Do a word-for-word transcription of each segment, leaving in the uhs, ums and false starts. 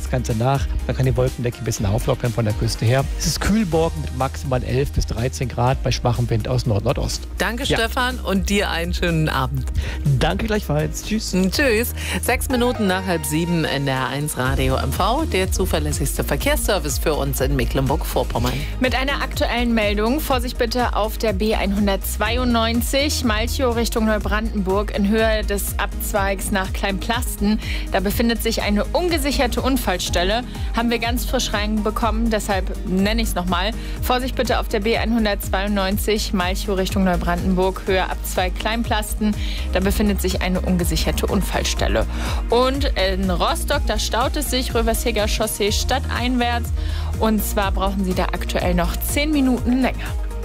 das Ganze nach. Man kann die Wolkendecke ein bisschen auflockern von der Küste her. Es ist kühl morgen mit maximal elf bis dreizehn Grad bei schwachem Wind aus Nord-Nordost. Danke, Ja. Stefan, und dir einen schönen Abend. Danke gleichfalls. Tschüss. Tschüss. Sechs Minuten nach halb sieben in der eins Radio M V, der zuverlässigste Verkehrsservice für uns in Mecklenburg-Vorpommern. Mit einer aktuellen Meldung. Vorsicht bitte auf der B hundertzweiundneunzig, Malchow Richtung Neubrandenburg in Höhe des Abzweigs nach Kleinplasten. Da befindet sich eine ungesicherte Unfallstelle. Haben wir ganz frisch reinbekommen, deshalb nenne ich es nochmal. Vorsicht bitte auf der B hundertzweiundneunzig, Malchow Richtung Neubrandenburg, Höhe Abzweig Kleinplasten. Da befindet sich eine ungesicherte Unfallstelle. Und in Rostock, da staut es sich, Röversheger Chaussee stadteinwärts. Und zwar brauchen Sie da aktuell noch zehn Minuten länger.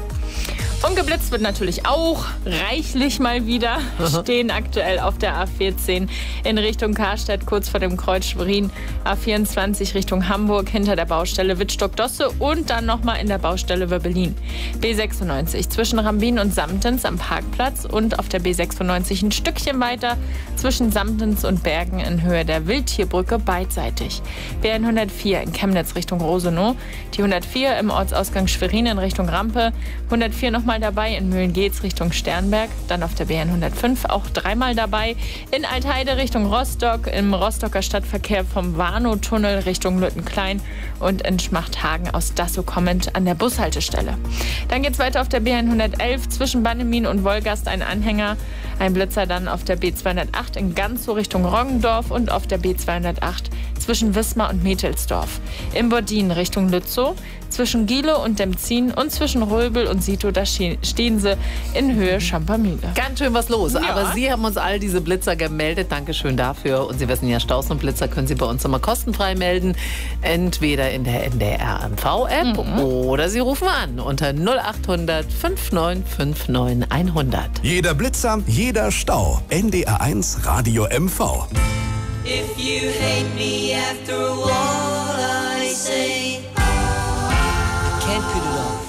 Und geblitzt wird natürlich auch reichlich mal wieder. Stehen aktuell auf der A vierzehn in Richtung Karstadt, kurz vor dem Kreuz Schwerin. A vierundzwanzig Richtung Hamburg, hinter der Baustelle Wittstock-Dosse und dann nochmal in der Baustelle Wöbbelin. B sechsundneunzig zwischen Rambin und Samtens am Parkplatz und auf der B sechsundneunzig ein Stückchen weiter zwischen Samtens und Bergen in Höhe der Wildtierbrücke beidseitig. B hundertvier in Chemnitz Richtung Rosenow. Die hundertvier im Ortsausgang Schwerin in Richtung Rampe. hundertvier nochmal dabei in Mühlen-Geetz Richtung Sternberg, dann auf der B hundertfünf auch dreimal dabei in Altheide Richtung Rostock, im Rostocker Stadtverkehr vom Warnow-Tunnel Richtung Lüttenklein und in Schmachthagen aus Dassow kommend an der Bushaltestelle. Dann geht's weiter auf der B hundertelf zwischen Bannemin und Wolgast ein Anhänger, ein Blitzer dann auf der B zweihundertacht in Ganzow Richtung Roggendorf und auf der B zweihundertacht zwischen Wismar und Methelsdorf. Im Bordin Richtung Lützow, zwischen Giele und Demzin und zwischen Röbel und Sito, da stehen sie in Höhe Champermühle. Ganz schön was los. Ja. Aber Sie haben uns all diese Blitzer gemeldet. Dankeschön dafür. Und Sie wissen ja, Staus und Blitzer können Sie bei uns immer kostenfrei melden. Entweder in der N D R M V-App mhm. oder Sie rufen an unter null acht hundert neunundfünfzig neunundfünfzig hundert. Jeder Blitzer, jeder Stau. N D R eins Radio M V. If you hate me after a while